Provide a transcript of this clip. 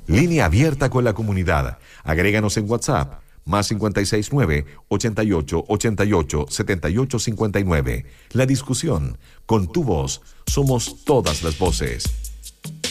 Línea abierta con la comunidad. Agréganos en WhatsApp. Más 569-8888-7859. La discusión. Con tu voz. Somos todas las voces.